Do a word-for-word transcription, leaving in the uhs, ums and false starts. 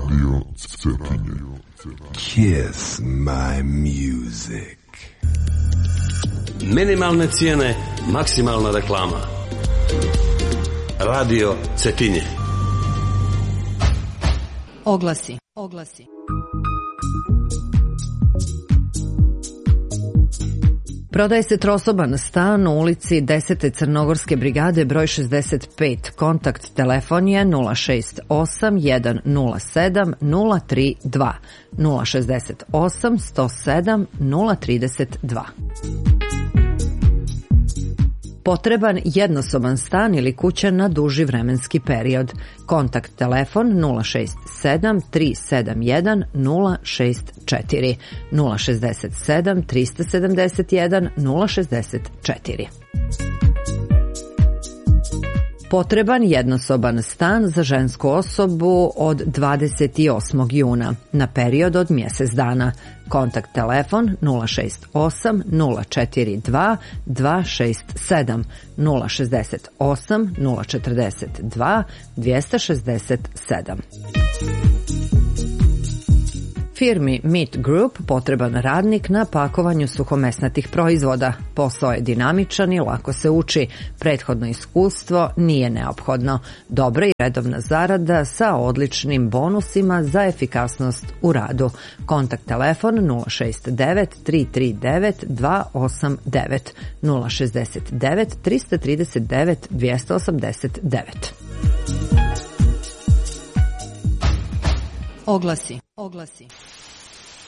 Radio Cetinje. Kiss my music. Minimalne cijene, maksimalna reklama. Radio Cetinje. Oglasi. Oglasi. Prodaje se trosoban stan u ulici desete Crnogorske brigade broj šezdeset pet. Kontakt telefon je nula šest osam jedan nula sedam nula tri dva, nula šest osam jedan nula sedam nula tri dva. Potreban jednosoban stan ili kuća na duži vremenski period. Kontakt telefon nula šest sedam tri sedam jedan nula šest četiri, nula šest sedam tri sedam jedan nula šest četiri. Potreban jednosoban stan za žensku osobu od dvadeset osmog juna na period od mjesec dana. Kontakt telefon nula šest osam nula četiri dva dva šest sedam, nula šest osam nula četiri dva dva šest sedam. Firmi Meat Group potreban radnik na pakovanju suhomesnatih proizvoda. Posao je dinamičan i lako se uči. Prethodno iskustvo nije neophodno. Dobra i redovna zarada sa odličnim bonusima za efikasnost u radu. Kontakt telefon nula šest devet tri tri devet dva osam devet, nula šest devet tri tri devet dva osam devet. Oglasi. Oglasi.